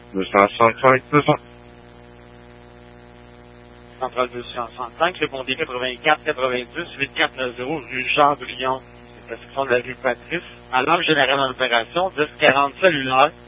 265, 200. Centrale 265, répondez 84 90 8490 rue Jean-Brion, c'est la section de la rue Patrice. Alarme générale en opération, 1040 cellulaire.